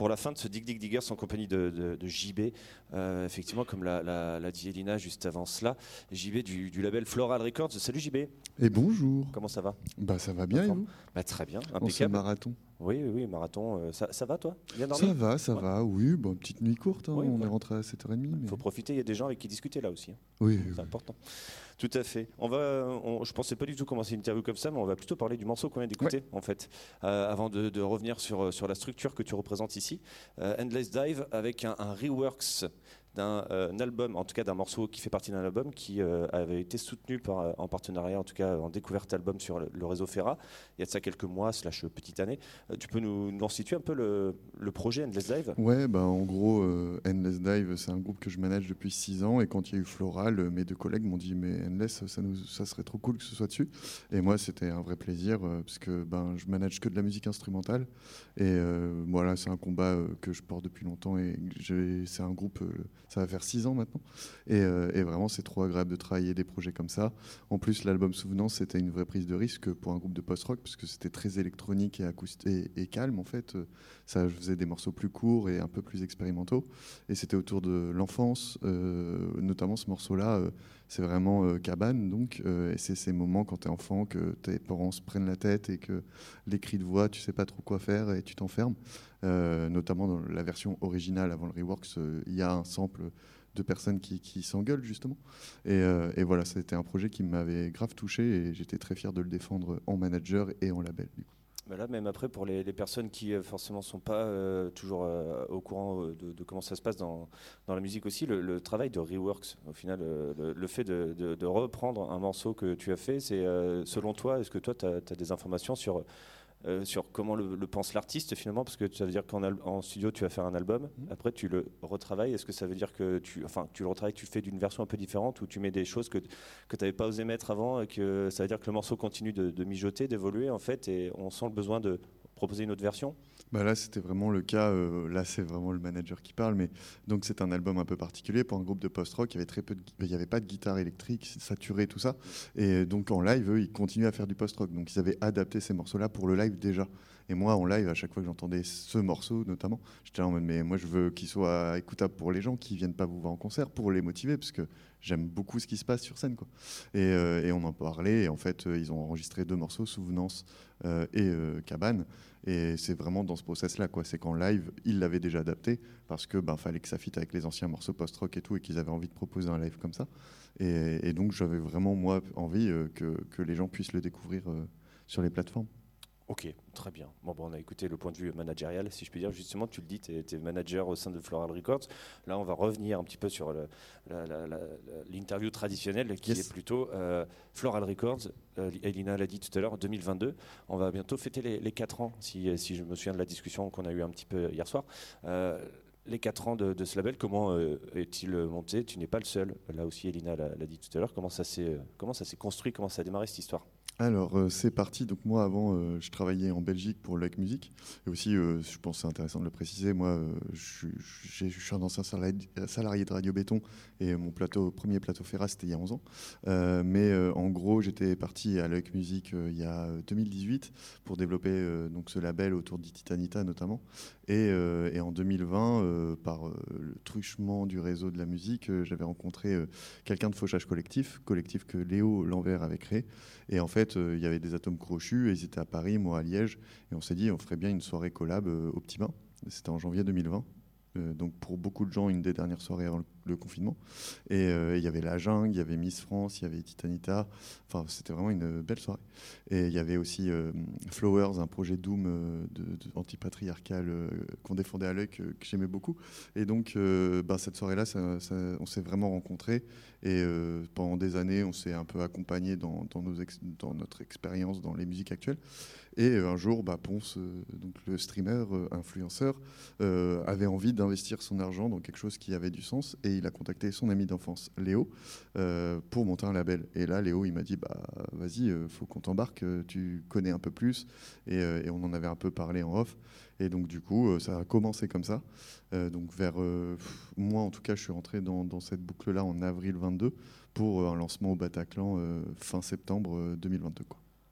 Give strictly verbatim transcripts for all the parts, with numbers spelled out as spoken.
Pour la fin de ce Dig Dig Diggers en compagnie de, de, de J B, euh, effectivement, comme l'a, la, la dit Elina juste avant cela, J B du, du label Floral Records. Salut J B. Et bonjour. Comment ça va? Bah ça va bien et vous? Bah, très bien, En ce impeccable. marathon. Oui, oui, oui, marathon. euh, ça, ça va toi? Bien dormi? Ça va, ça Ouais. va, oui, bon, petite nuit courte, hein, Oui, on voilà. est rentré à sept heures trente. Il Mais... faut profiter, il y a des gens avec qui discuter là aussi, hein. Oui, C'est oui. important. Tout à fait. On va, on, je pensais pas du tout commencer une interview comme ça, mais on va plutôt parler du morceau qu'on vient d'écouter, Ouais. en fait, euh, avant de, de revenir sur, sur la structure que tu représentes ici. Euh, Endless Dive avec un, un reworks d'un euh, album, en tout cas d'un morceau qui fait partie d'un album qui euh, avait été soutenu par, euh, en partenariat, en tout cas en découverte album sur le, le réseau Ferra. Il y a de ça quelques mois, slash petite année. Euh, tu peux nous, nous situer un peu le, le projet Endless Dive? Ouais, bah en gros, euh, Endless Dive, c'est un groupe que je manage depuis six ans. Et quand il y a eu Floral, euh, mes deux collègues m'ont dit mais Endless, ça, nous, ça serait trop cool que ce soit dessus. Et moi, c'était un vrai plaisir euh, parce que ben, je manage que de la musique instrumentale. Et euh, voilà, c'est un combat euh, que je porte depuis longtemps. Et j'ai- c'est un groupe, euh, ça va faire six ans maintenant. Et, euh, et vraiment, c'est trop agréable de travailler des projets comme ça. En plus, l'album Souvenance, c'était une vraie prise de risque pour un groupe de post-rock parce que c'était très électronique et, acoustique et, et calme en fait. Ça, je faisais des morceaux plus courts et un peu plus expérimentaux. Et c'était autour de l'enfance, euh, notamment ce morceau-là. Euh, c'est vraiment euh, cabane, donc. Euh, et c'est ces moments quand tu es enfant que tes parents se prennent la tête et que les cris de voix, tu sais pas trop quoi faire et tu t'enfermes. Euh, notamment dans la version originale, avant le reworks, euh, il y a un sample de personnes qui, qui s'engueulent justement. Et, euh, et voilà, c'était un projet qui m'avait grave touché et j'étais très fier de le défendre en manager et en label. Du coup. Bah là, même après, pour les, les personnes qui euh, forcément sont pas euh, toujours euh, au courant euh, de, de comment ça se passe dans, dans la musique aussi, le, le travail de reworks, au final, euh, le, le fait de, de- de reprendre un morceau que tu as fait, c'est euh, selon toi, est-ce que toi, tu as des informations sur, euh, sur comment le, le pense l'artiste finalement? Parce que ça veut dire qu'en al- en studio, tu vas faire un album, après tu le retravailles. Est-ce que ça veut dire que tu, enfin, tu le retravailles, tu le fais d'une version un peu différente ou tu mets des choses que, que tu n'avais pas osé mettre avant et que ça veut dire que le morceau continue de, de mijoter, d'évoluer en fait et on sent le besoin de proposer une autre version? Bah là, c'était vraiment le cas. Euh, là, c'est vraiment le manager qui parle. Mais donc, c'est un album un peu particulier pour un groupe de post-rock. Il y avait très peu de, gui- il y avait pas de guitare électrique saturée, tout ça. Et donc, en live, eux, ils continuaient à faire du post-rock. Donc, ils avaient adapté ces morceaux-là pour le live déjà. Et moi, en live, à chaque fois que j'entendais ce morceau, notamment, j'étais là en mode, mais moi, je veux qu'il soit écoutable pour les gens qui viennent pas vous voir en concert, pour les motiver, parce que j'aime beaucoup ce qui se passe sur scène, quoi. Et, euh, et on en parlait. Et en fait, euh, ils ont enregistré deux morceaux, Souvenance euh, et euh, Cabane. Et c'est vraiment dans ce process-là, quoi. C'est qu'en live, ils l'avaient déjà adapté parce que ben, fallait que ça fitte avec les anciens morceaux post-rock et tout, et qu'ils avaient envie de proposer un live comme ça. Et, et donc, j'avais vraiment, moi, envie euh, que, que les gens puissent le découvrir euh, sur les plateformes. Ok, très bien. Bon, bon, on a écouté le point de vue managérial, si je puis dire. Justement, tu le dis, tu es, manager au sein de Floral Records. Là, on va revenir un petit peu sur le- la- la- la- l'interview traditionnelle qui Yes. est plutôt euh, Floral Records. Euh, Elina l'a dit tout à l'heure, deux mille vingt-deux. On va bientôt fêter les, les quatre ans, si, si je me souviens de la discussion qu'on a eue un petit peu hier soir. Euh, les quatre ans de, de ce label, comment euh, est-il monté? Tu n'es pas le seul. Là aussi, Elina l'a l'a dit tout à l'heure. Comment ça s'est comment ça s'est construit? Comment ça a démarré cette histoire? Alors, euh, c'est parti. Donc, moi, avant, euh, je travaillais en Belgique pour Like Music. Et aussi, euh, je pense que c'est intéressant de le préciser. Moi, euh, je, suis- j'ai- je suis un ancien salarié, salarié de Radio Béton. Et mon plateau, premier plateau Ferra, c'était il y a onze ans. Euh, mais euh, en gros, j'étais parti à Like Music euh, il y a deux mille dix-huit pour développer euh, donc ce label autour d'Ititanita notamment. Et, euh, et en deux mille vingt, euh, par euh, le truchement du réseau de la musique, euh, j'avais rencontré euh, quelqu'un de Fauchage Collectif, collectif que Léo Lanvers avait créé. Et en fait, euh, il y avait des atomes crochus, et ils étaient à Paris, moi à Liège, et on s'est dit on ferait bien une soirée collab euh, au Petit Bain. C'était en janvier deux mille vingt. Euh, donc pour beaucoup de gens, une des dernières soirées avant le, le confinement. Et euh, il y avait La Jungle, il y avait Miss France, il y avait Titanita. Enfin, c'était vraiment une belle soirée. Et il y avait aussi euh, Flowers, un projet Doom euh, de, de anti-patriarcal euh, qu'on défendait à l'œil, que, que j'aimais beaucoup. Et donc, euh, ben, cette soirée-là, ça- ça- on s'est vraiment rencontrés. Et euh, pendant des années, on s'est un peu accompagnés dans, dans, nos ex- dans notre expérience dans les musiques actuelles. Et euh, un jour, bah, Ponce, euh, donc le streamer, euh, influenceur, euh, avait envie d'investir son argent dans quelque chose qui avait du sens. Et il a contacté son ami d'enfance, Léo, euh, pour monter un label. Et là, Léo, il m'a dit, bah, vas-y, euh, faut qu'on t'embarque, euh, tu connais un peu plus. Et, euh, et on en avait un peu parlé en off. Et donc, du coup, euh, ça a commencé comme ça. Euh, donc, vers euh, pff, moi, en tout cas, je suis rentré dans, dans cette boucle-là en avril vingt-deux pour euh, un lancement au Bataclan euh, fin septembre euh, deux mille vingt-deux, quoi.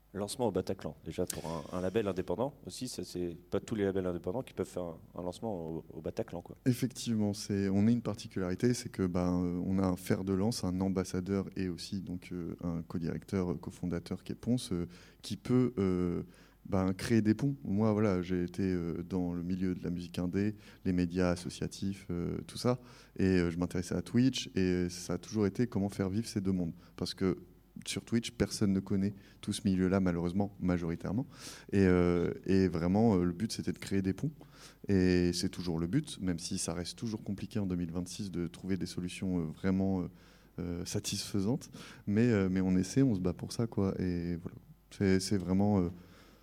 Lancement au Bataclan, déjà pour un, un label indépendant aussi, ça c'est pas tous les labels indépendants qui peuvent faire un, un lancement au, au Bataclan, quoi. Effectivement, c'est, on a une particularité, c'est que ben, euh, on a un fer de lance, un ambassadeur et aussi donc euh, un co-directeur, euh, cofondateur qui est Ponce, euh, qui peut euh, ben, créer des ponts. Moi, voilà, j'ai été euh, dans le milieu de la musique indé, les médias associatifs, euh, tout ça, et euh, je m'intéressais à Twitch, et ça a toujours été comment faire vivre ces deux mondes, parce que sur Twitch, personne ne connaît tout ce milieu-là, malheureusement, majoritairement. Et, euh, et vraiment, euh, le but, c'était de créer des ponts. Et c'est toujours le but, même si ça reste toujours compliqué en deux mille vingt-six de trouver des solutions euh, vraiment euh, euh, satisfaisantes. Mais, euh, mais on essaie, on se bat pour ça, quoi. Et voilà. C'est, c'est vraiment... euh,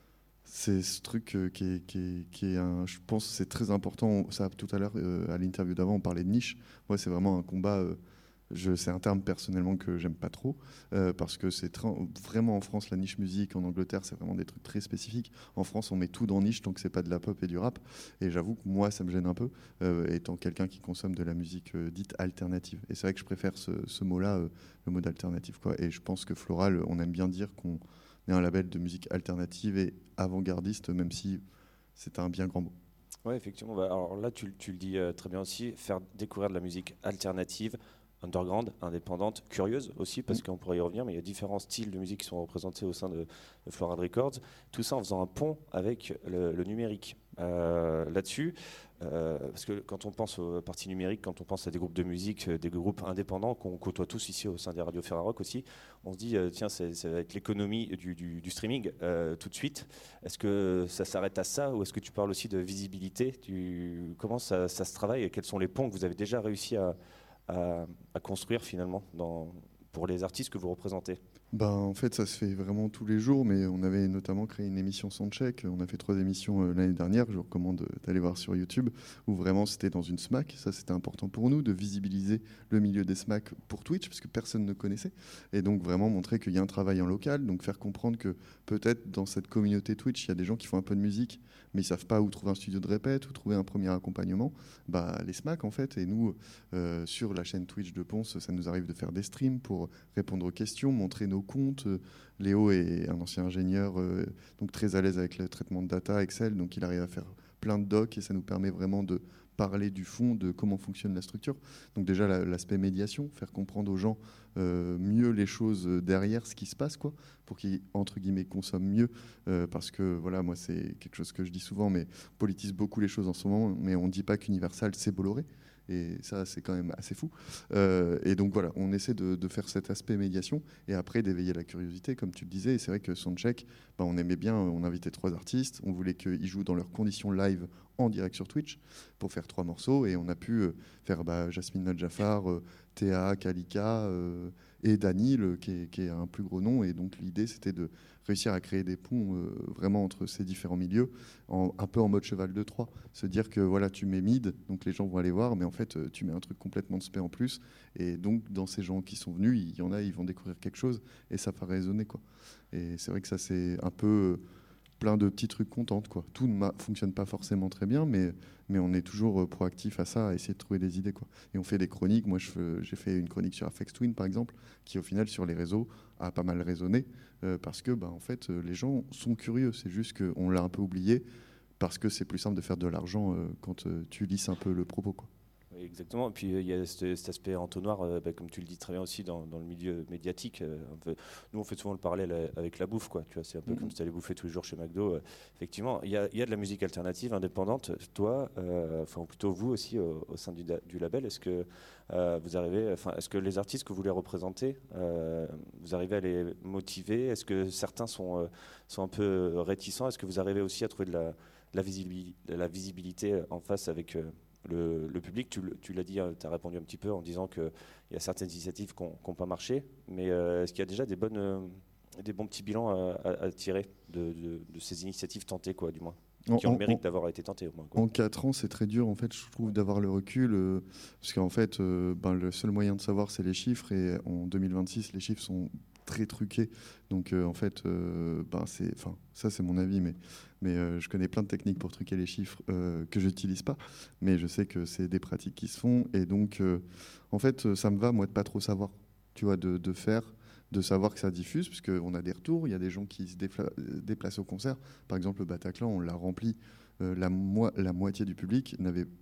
c'est ce truc euh, qui est, qui est- qui est un... Je pense que c'est très important. Ça, tout à l'heure, euh, à l'interview d'avant, on parlait de niche. Moi, c'est vraiment un combat... euh, je, c'est un terme personnellement que j'aime pas trop euh, parce que c'est tra- vraiment en France la niche musique, en Angleterre c'est vraiment des trucs très spécifiques. En France on met tout dans niche donc c'est pas de la pop et du rap. Et j'avoue que moi ça me gêne un peu euh, étant quelqu'un qui consomme de la musique euh, dite alternative. Et c'est vrai que je préfère ce, ce mot-là, euh, le mot d'alternative quoi. Et je pense que Floral, on aime bien dire qu'on est un label de musique alternative et avant-gardiste, même si c'est un bien grand mot. Ouais, effectivement. Bah, alors là, tu, tu le dis euh, très bien aussi, faire découvrir de la musique alternative, underground, indépendante, curieuse aussi, parce Mm. qu'on pourrait y revenir, mais il y a différents styles de musique qui sont représentés au sein de, de Floral Records. Tout ça en faisant un pont avec le, le numérique. Euh, là-dessus, euh, parce que quand on pense aux parties numériques, quand on pense à des groupes de musique, euh, des groupes indépendants qu'on côtoie tous ici au sein des radios Ferrarock aussi, on se dit, euh, tiens, c'est, ça va être l'économie du, du- du streaming euh, tout de suite. Est-ce que ça s'arrête à ça ou est-ce que tu parles aussi de visibilité? Tu- Comment ça, ça se travaille et quels sont les ponts que vous avez déjà réussi à, à- à construire finalement dans, pour les artistes que vous représentez? Ben, en fait, ça se fait vraiment tous les jours, mais on avait notamment créé une émission Soundcheck. On a fait trois émissions euh, l'année dernière, je vous recommande euh, d'aller voir sur YouTube, où vraiment c'était dans une SMAC. Ça, c'était important pour nous de visibiliser le milieu des SMAC pour Twitch, parce que personne ne connaissait. Et donc, vraiment montrer qu'il y a un travail en local, donc faire comprendre que peut-être dans cette communauté Twitch, il y a des gens qui font un peu de musique, mais ils savent pas où trouver un studio de répète, où trouver un premier accompagnement. Bah, les SMAC, en fait, et nous, euh, sur la chaîne Twitch de Ponce, ça nous arrive de faire des streams pour répondre aux questions, montrer nos comptes. Euh, Léo est un ancien ingénieur, euh, donc très à l'aise avec le traitement de data, Excel, donc il arrive à faire plein de docs et ça nous permet vraiment de parler du fond, de comment fonctionne la structure. Donc déjà la- l'aspect médiation, faire comprendre aux gens euh, mieux les choses derrière ce qui se passe, quoi, pour qu'ils, entre guillemets, consomment mieux. Euh, parce que, voilà, moi c'est quelque chose que je dis souvent, mais on politise beaucoup les choses en ce moment, mais on ne dit pas qu'Universal c'est Bolloré. Et ça, c'est quand même assez fou. Euh, et donc voilà, on essaie de, de faire cet aspect médiation et après d'éveiller la curiosité, comme tu le disais. Et c'est vrai que Soundcheck, bah, on aimait bien, on invitait trois artistes, on voulait qu'ils jouent dans leurs conditions live en direct sur Twitch pour faire trois morceaux. Et on a pu euh, faire bah, Jasmine Nadjafar, euh, Théa, Kalika euh, et Daniel, qui est, qui est un plus gros nom. Et donc l'idée, c'était de réussir à créer des ponts euh, vraiment entre ces différents milieux, en, un peu en mode cheval de Troie. Se dire que voilà, tu mets mid, donc les gens vont aller voir, mais en fait, euh, tu mets un truc complètement de spé en plus. Et donc, dans ces gens qui sont venus, il y en a, ils vont découvrir quelque chose et ça va résonner, quoi. Et c'est vrai que ça, c'est un peu euh, plein de petits trucs contentes, quoi. Tout ne ma- fonctionne pas forcément très bien, mais, mais on est toujours euh, proactif à ça, à essayer de trouver des idées, quoi. Et on fait des chroniques. Moi, je fais- j'ai fait une chronique sur Afex Twin, par exemple, qui, au final, sur les réseaux, a pas mal résonné euh, parce que, bah, en fait, euh, les gens sont curieux. C'est juste qu'on l'a un peu oublié parce que c'est plus simple de faire de l'argent euh, quand euh, tu lisses un peu le propos, quoi. Oui, exactement. Et puis euh, il y a cet, cet aspect entonnoir, euh, bah, comme tu le dis très bien aussi, dans, dans le milieu médiatique. euh, un peu- nous, on fait souvent le parallèle euh, avec la bouffe, quoi. Tu vois, c'est un peu comme Mhm. si tu allais bouffer tous les jours chez McDo. euh. Effectivement, il y a, il y a de la musique alternative, indépendante. Toi, euh, enfin, ou plutôt vous aussi, au, au sein du, da- du label, est-ce que euh, vous arrivez, enfin, est-ce que les artistes que vous les représentez, euh, vous arrivez à les motiver? Est-ce que certains sont, euh, sont un peu réticents? Est-ce que vous arrivez aussi à trouver de la, de la visibilité, de la visibilité en face avec euh, le, le public? Tu, le- tu l'as dit, tu as répondu un petit peu en disant qu'il y a certaines initiatives qui n'ont pas marché, mais euh, est-ce qu'il y a déjà des, bonnes, euh, des bons petits bilans à, à- à tirer de, de- de ces initiatives tentées, quoi, du moins, En, qui ont le en- en- mérite d'avoir été tentées, au moins, quoi. En quatre ans, c'est très dur, en fait, je trouve, d'avoir le recul, euh, parce qu'en fait, euh, ben, le seul moyen de savoir, c'est les chiffres, et en deux mille vingt-six, les chiffres sont très truqués. Donc, euh, en fait, euh, ben, c'est, enfin, ça, c'est mon avis, mais, mais euh, je connais plein de techniques pour truquer les chiffres euh, que je n'utilise pas, mais je sais que c'est des pratiques qui se font, et donc, euh, en fait, ça me va, moi, de pas trop savoir, tu vois, de, de faire. de savoir que ça diffuse, parce qu'on a des retours, il y a des gens qui se défla- déplacent au concert. Par exemple, le Bataclan, on l'a rempli, euh, la, mo- la moitié du public n'avait